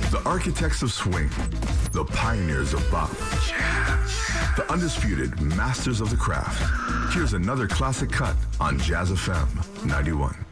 The architects of swing, the pioneers of bop, the undisputed masters of the craft. Here's another classic cut on Jazz FM 91.